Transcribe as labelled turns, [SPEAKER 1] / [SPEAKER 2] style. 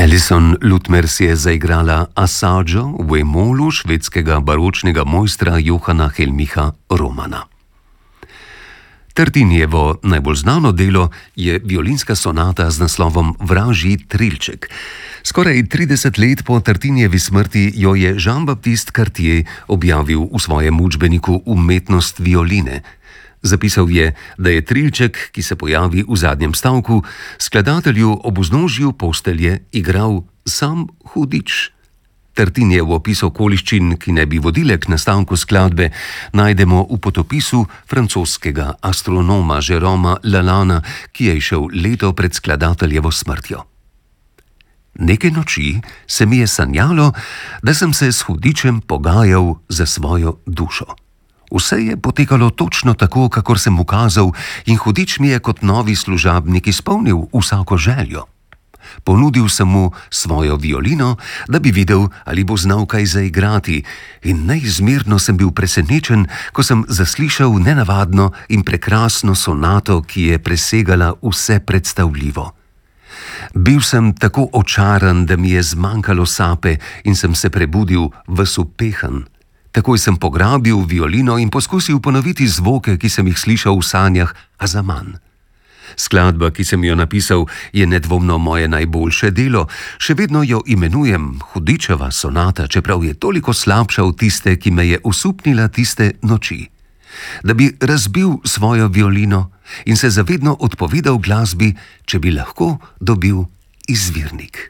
[SPEAKER 1] Alison Lutmer si je zaigrala Assaggio v E-molu švedskega baročnega mojstra Johana Helmicha Romana. Tartinijevo najbolj znano delo je violinska sonata z naslovom Vražji trilček. Skoraj 30 let po Tartinijevi smrti jo je Jean-Baptiste Cartier objavil v svojem učbeniku Umetnost violine. Zapisal je, da je trilček, ki se pojavi v zadnjem stavku, skladatelju ob vznožju postelje igral sam hudič. Tartinijev opis okoliščin, ki ne bi vodile k nastanku skladbe, najdemo v potopisu francoskega astronoma Jérôma Lalanda, ki je išel leto pred skladateljevo smrtjo. Neke noči se mi je sanjalo, da sem se s hudičem pogajal za svojo dušo. Vse je potekalo točno tako, kakor sem ukazal, in hudič mi je kot novi služabnik izpolnil vsako željo. Ponudil sem mu svojo violino, da bi videl, ali bo znal kaj zaigrati, in neizmerno sem bil presenečen, ko sem zaslišal nenavadno in prekrasno sonato, ki je presegala vse predstavljivo. Bil sem tako očaran, da mi je zmanjkalo sape in sem se prebudil ves upehan. Takoj sem pograbil violino in poskusil ponoviti zvoke, ki sem jih slišal v sanjah, a zaman. Skladba, ki sem jo napisal, je nedvomno moje najboljše delo. Še vedno jo imenujem Hudičeva sonata, čeprav je toliko slabša od tiste, ki me je osupnila tiste noči. Da bi razbil svojo violino in se zavedno odpovedal glasbi, če bi lahko dobil izvirnik.